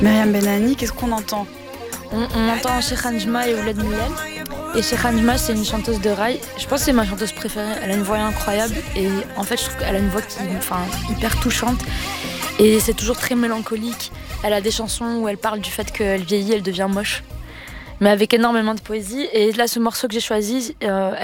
Myriam Benani, qu'est-ce qu'on entend? On entend Cheikh Anjma et Ouled Moulel. Et Cheikh Anjma, c'est une chanteuse de rail. Je pense que c'est ma chanteuse préférée. Elle a une voix incroyable. Et en fait, je trouve qu'elle a une voix hyper touchante. Et c'est toujours très mélancolique. Elle a des chansons où elle parle du fait qu'elle vieillit, elle devient moche. Mais avec énormément de poésie. Et là, ce morceau que j'ai choisi,